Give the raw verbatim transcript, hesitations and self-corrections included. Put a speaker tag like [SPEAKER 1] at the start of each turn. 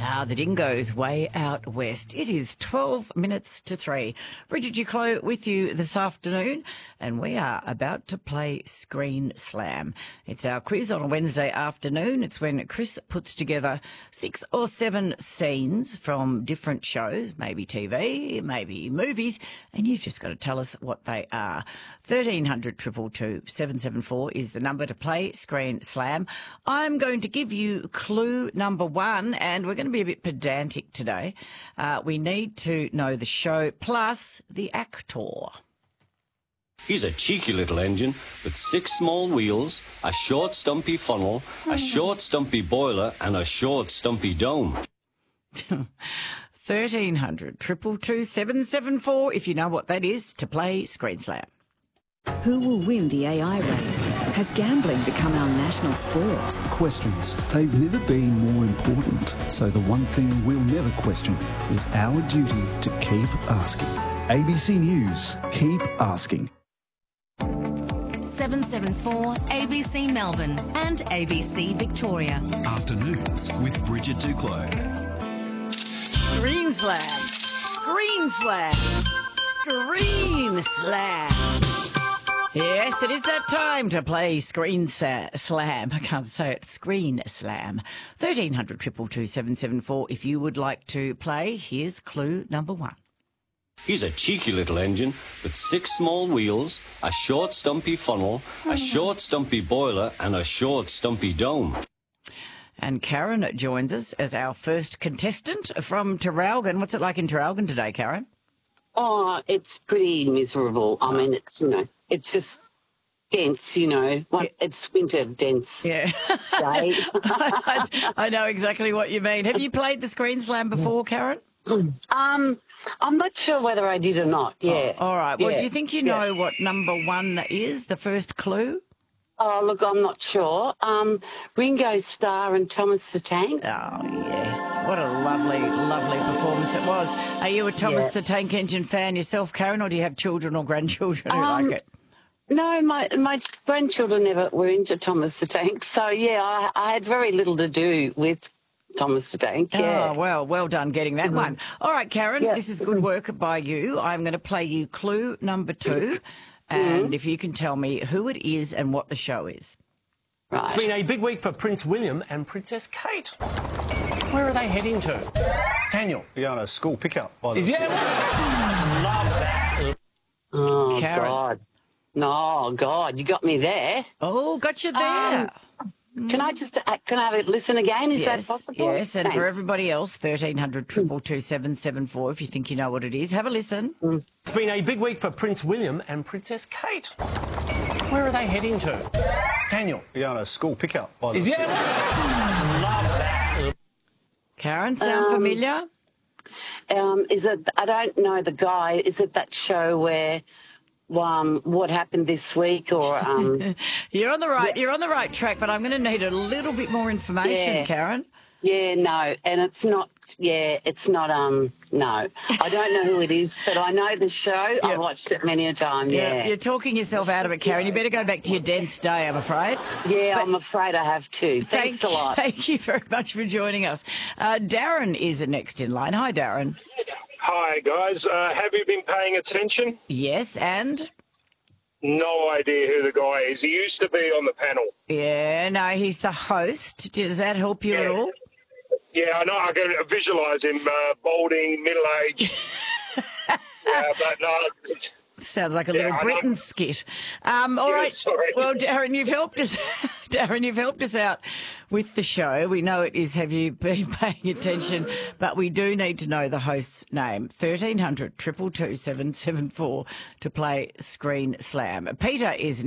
[SPEAKER 1] Ah, the Dingoes way out west. It is twelve minutes to three. Bridget Duclos with you this afternoon, and we are about to play Screen Slam. It's our quiz on a Wednesday afternoon. It's when Chris puts together six or seven scenes from different shows, maybe T V, maybe movies, and you've just got to tell us what they are. thirteen hundred, two two two, seven seven four is the number to play Screen Slam. I'm going to give you clue number one, and we're going to be a bit pedantic today. Uh, we need to know the show plus the actor.
[SPEAKER 2] He's a cheeky little engine with six small wheels, a short stumpy funnel, a short stumpy boiler and a short stumpy dome.
[SPEAKER 1] thirteen hundred, two two two, seven seven four if you know what that is to play Screen Slam.
[SPEAKER 3] Who will win the A I race? Has gambling become our national sport?
[SPEAKER 4] Questions. They've never been more important. So the one thing we'll never question is our duty to keep asking. A B C News. Keep asking.
[SPEAKER 5] seven seven four A B C Melbourne and A B C Victoria.
[SPEAKER 6] Afternoons with Bridget Duclos.
[SPEAKER 1] Screen Slam. Screen Slam. Screen Slam. Yes, it is that time to play Screen sa- Slam. I can't say it. Screen Slam. thirteen hundred, two two two, seven seven four if you would like to play. Here's clue number one.
[SPEAKER 2] He's a cheeky little engine with six small wheels, a short stumpy funnel, a short stumpy boiler and a short stumpy dome.
[SPEAKER 1] And Karen joins us as our first contestant from Traralgon. What's it like in Traralgon today, Karen?
[SPEAKER 7] Oh, it's pretty miserable. I mean, it's, you know, it's just dense, you know, like
[SPEAKER 1] Yeah.
[SPEAKER 7] it's winter dense
[SPEAKER 1] Yeah.
[SPEAKER 7] day.
[SPEAKER 1] I, I know exactly what you mean. Have you played the Screen Slam before, Karen?
[SPEAKER 7] um, I'm not sure whether I did or not, yeah.
[SPEAKER 1] All right. Well,
[SPEAKER 7] Yeah.
[SPEAKER 1] do you think you
[SPEAKER 7] Yeah.
[SPEAKER 1] know what number one is, the first clue?
[SPEAKER 7] Oh, look, I'm not sure. Um, Ringo Starr and Thomas the Tank.
[SPEAKER 1] Oh, yes. What a lovely, lovely performance it was. Are you a Thomas
[SPEAKER 7] Yeah.
[SPEAKER 1] the Tank Engine fan yourself, Karen, or do you have children or grandchildren who
[SPEAKER 7] Um,
[SPEAKER 1] like it?
[SPEAKER 7] No, my my grandchildren never were into Thomas the Tank, so yeah, I, I had very little to do with Thomas the Tank. Yeah.
[SPEAKER 1] Oh, well, well done getting that one. All right, Karen,
[SPEAKER 7] Yeah.
[SPEAKER 1] this is good work by you. I'm going to play you clue number two, and if you can tell me who it is and what the show is.
[SPEAKER 7] Right.
[SPEAKER 8] It's been a big week for Prince William and Princess Kate. Where are they heading to? Daniel.
[SPEAKER 9] Be on a school pickup, by the way.
[SPEAKER 8] Yeah, love that.
[SPEAKER 7] Oh,
[SPEAKER 1] Karen.
[SPEAKER 7] God. No, God, you got me there.
[SPEAKER 1] Oh, got you there.
[SPEAKER 7] Can I just uh, can I have it listen again? Is
[SPEAKER 1] yes,
[SPEAKER 7] that possible?
[SPEAKER 1] yes, and for
[SPEAKER 7] Thanks.
[SPEAKER 1] everybody else, thirteen hundred, two two two, seven seven four if you think you know what it is. Have a listen.
[SPEAKER 8] It's been a big week for Prince William and Princess Kate. Where are they heading to? Daniel.
[SPEAKER 9] Be on a school pickup, by the way.
[SPEAKER 8] Yeah, love that.
[SPEAKER 1] Karen, sound
[SPEAKER 7] Um,
[SPEAKER 1] familiar?
[SPEAKER 7] Um, is it? I don't know the guy. Is it that show where, um, what happened this week, or um,
[SPEAKER 1] You're on the right. You're on the right track, but I'm going to need a little bit more information,
[SPEAKER 7] Yeah.
[SPEAKER 1] Karen.
[SPEAKER 7] yeah, no, and it's not. Yeah, it's not. Um, no, I don't know who it is, but I know the show. I watched it many a time. Yeah,
[SPEAKER 1] You're talking yourself out of it, Karen. You better go back to your dense day, I'm afraid.
[SPEAKER 7] yeah. I'm afraid I have to. Thanks
[SPEAKER 1] Thank,
[SPEAKER 7] a lot.
[SPEAKER 1] Thank you very much for joining us. Uh, Darren is next in line. Hi, Darren.
[SPEAKER 10] Hi, guys. Uh, have you been paying attention?
[SPEAKER 1] Yes, and?
[SPEAKER 10] No idea who the guy is. He used to be on the panel.
[SPEAKER 1] Yeah, no, he's the host. Does that help you at
[SPEAKER 10] Yeah.
[SPEAKER 1] all?
[SPEAKER 10] Yeah, I know. I can visualise him, uh, balding, middle-aged. Yeah, but no.
[SPEAKER 1] Sounds like a
[SPEAKER 10] Yeah,
[SPEAKER 1] little
[SPEAKER 10] I know.
[SPEAKER 1] Britain skit. Um, all
[SPEAKER 10] Yeah,
[SPEAKER 1] right.
[SPEAKER 10] sorry.
[SPEAKER 1] Well, Darren, you've helped us. Darren, you've helped us out with the show. We know it is. Have you been paying attention? But we do need to know the host's name. thirteen hundred, two two two, seven seven four to play Screen Slam. Peter is